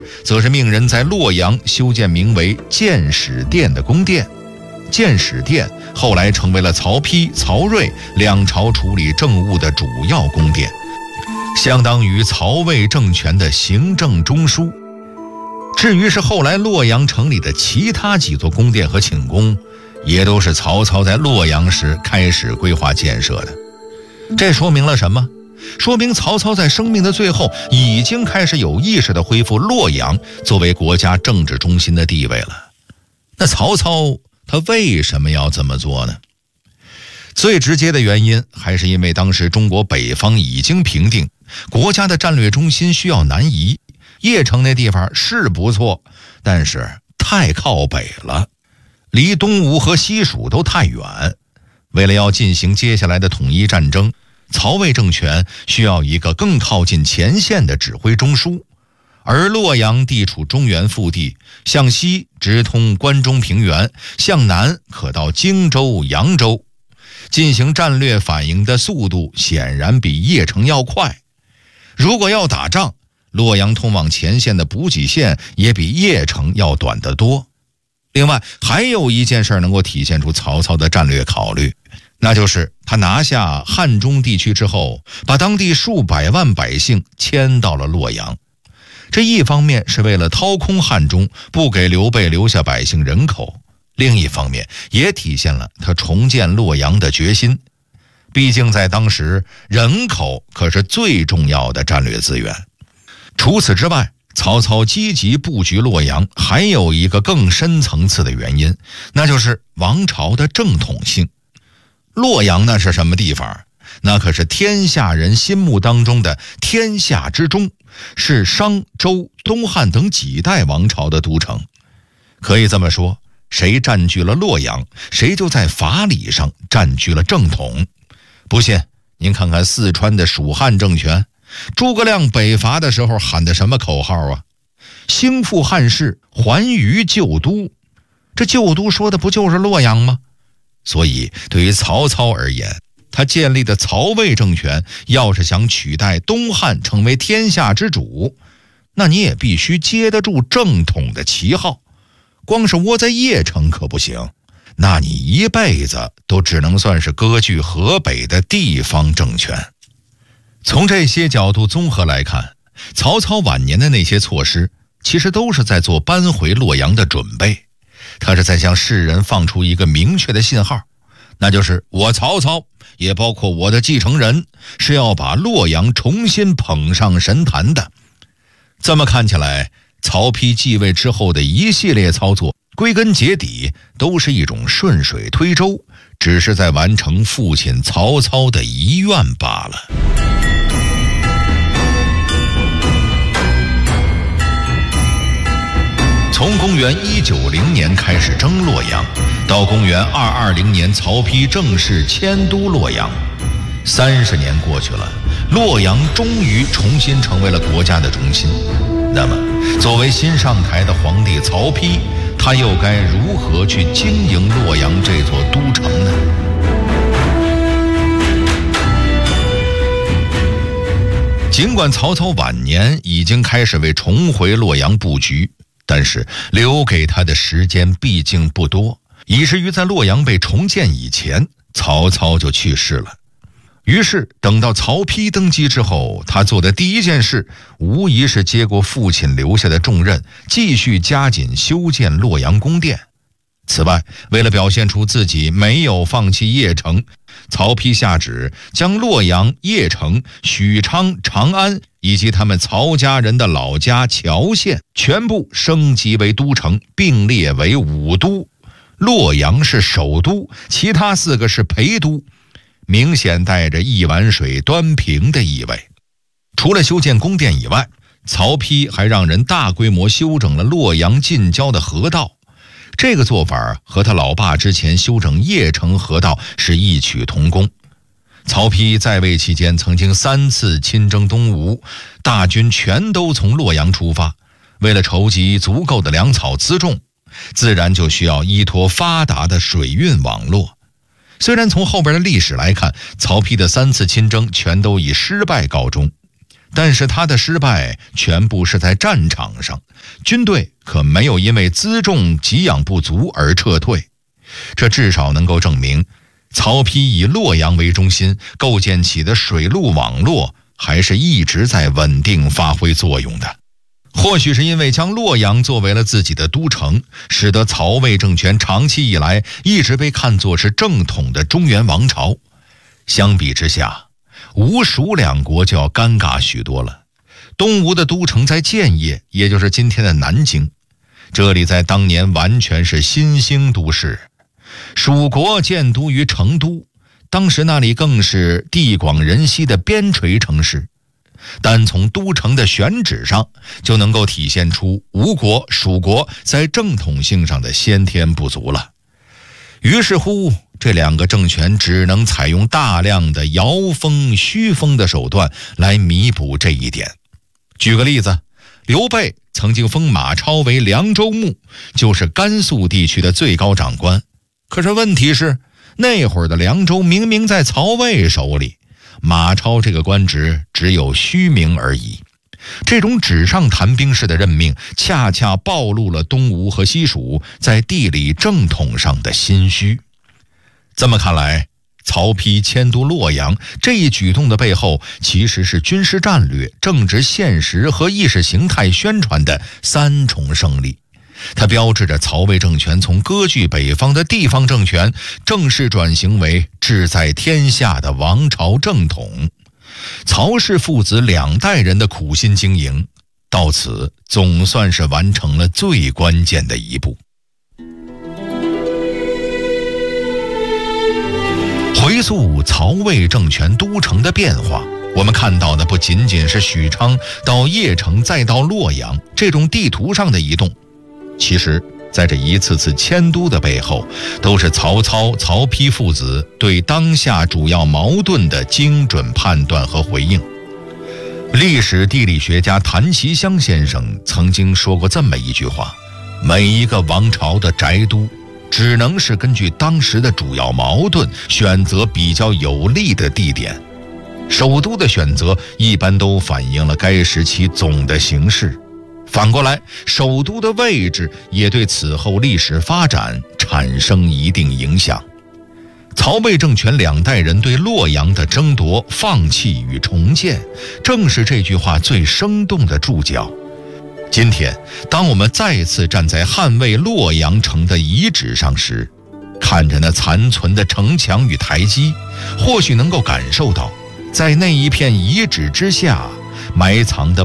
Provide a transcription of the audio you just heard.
则是命人在洛阳修建名为建始殿的宫殿。建始殿后来成为了曹丕、曹睿两朝处理政务的主要宫殿，相当于曹魏政权的行政中枢。至于是后来洛阳城里的其他几座宫殿和寝宫，也都是曹操在洛阳时开始规划建设的。这说明了什么？说明曹操在生命的最后已经开始有意识地恢复洛阳作为国家政治中心的地位了。那曹操他为什么要这么做呢？最直接的原因还是因为当时中国北方已经平定，国家的战略中心需要南移。邺城那地方是不错，但是太靠北了，离东吴和西蜀都太远。为了要进行接下来的统一战争，曹魏政权需要一个更靠近前线的指挥中枢。而洛阳地处中原腹地，向西直通关中平原，向南可到荆州、扬州，进行战略反应的速度显然比邺城要快。如果要打仗，洛阳通往前线的补给线也比邺城要短得多。另外还有一件事能够体现出曹操的战略考虑，那就是他拿下汉中地区之后，把当地数百万百姓迁到了洛阳。这一方面是为了掏空汉中，不给刘备留下百姓人口，另一方面也体现了他重建洛阳的决心。毕竟在当时，人口可是最重要的战略资源。除此之外，曹操积极布局洛阳还有一个更深层次的原因，那就是王朝的正统性。洛阳那是什么地方？那可是天下人心目当中的天下之中，是商、周、东汉等几代王朝的都城。可以这么说，谁占据了洛阳，谁就在法理上占据了正统。不信您看看四川的蜀汉政权，诸葛亮北伐的时候喊的什么口号啊？兴复汉室，还于旧都。这旧都说的不就是洛阳吗？所以对于曹操而言，他建立的曹魏政权要是想取代东汉成为天下之主，那你也必须接得住正统的旗号。光是窝在邺城可不行，那你一辈子都只能算是割据河北的地方政权。从这些角度综合来看，曹操晚年的那些措施其实都是在做搬回洛阳的准备。他是在向世人放出一个明确的信号，那就是我曹操，也包括我的继承人，是要把洛阳重新捧上神坛的。这么看起来，曹丕继位之后的一系列操作，归根结底都是一种顺水推舟，只是在完成父亲曹操的遗愿罢了。从公元190年开始征洛阳，到公元220年曹丕正式迁都洛阳，30年过去了，洛阳终于重新成为了国家的中心。那么作为新上台的皇帝曹丕，他又该如何去经营洛阳这座都城呢？尽管曹操晚年已经开始为重回洛阳布局，但是留给他的时间毕竟不多，以至于在洛阳被重建以前，曹操就去世了。于是等到曹丕登基之后，他做的第一件事无疑是接过父亲留下的重任，继续加紧修建洛阳宫殿。此外，为了表现出自己没有放弃邺城，曹丕下旨将洛阳、邺城、许昌、长安以及他们曹家人的老家谯县全部升级为都城，并列为5都。洛阳是首都，其他4个是陪都，明显带着一碗水端平的意味。除了修建宫殿以外，曹丕还让人大规模修整了洛阳近郊的河道。这个做法和他老爸之前修整邺城河道是异曲同工。曹丕在位期间曾经3次亲征东吴，大军全都从洛阳出发，为了筹集足够的粮草辎重，自然就需要依托发达的水运网络。虽然从后边的历史来看，曹丕的3次亲征全都以失败告终， 但是他的失败全部是在战场上，军队可没有因为辎重给养不足而撤退。这至少能够证明，曹丕以洛阳为中心构建起的水陆网络还是一直在稳定发挥作用的。或许是因为将洛阳作为了自己的都城，使得曹魏政权长期以来一直被看作是正统的中原王朝。相比之下，吴蜀两国就要尴尬许多了。东吴的都城在建业，也就是今天的南京，这里在当年完全是新兴都市。蜀国建都于成都，当时那里更是地广人稀的边陲城市。单从都城的选址上就能够体现出吴国、蜀国在正统性上的先天不足了。于是乎，这两个政权只能采用大量的摇风虚风的手段来弥补这一点。举个例子，刘备曾经封马超为凉州牧，就是甘肃地区的最高长官。可是问题是，那会儿的凉州明明在曹魏手里，马超这个官职只有虚名而已。这种纸上谈兵式的任命，恰恰暴露了东吴和西蜀在地理正统上的心虚。这么看来，曹丕迁都洛阳这一举动的背后，其实是军事战略、政治现实和意识形态宣传的三重胜利。它标志着曹魏政权从割据北方的地方政权正式转型为志在天下的王朝正统。曹氏父子两代人的苦心经营，到此总算是完成了最关键的一步。回溯曹魏政权都城的变化，我们看到的不仅仅是许昌到邺城再到洛阳这种地图上的移动，其实在这一次次迁都的背后，都是曹操、曹丕父子对当下主要矛盾的精准判断和回应。历史地理学家谭其骧先生曾经说过这么一句话：每一个王朝的宅都只能是根据当时的主要矛盾选择比较有利的地点，首都的选择一般都反映了该时期总的形势。反过来，首都的位置也对此后历史发展产生一定影响。曹魏政权两代人对洛阳的争夺、放弃与重建，正是这句话最生动的注脚。今天，当我们再次站在捍卫洛阳城的遗址上时，看着那残存的城墙与台基，或许能够感受到，在那一片遗址之下埋藏的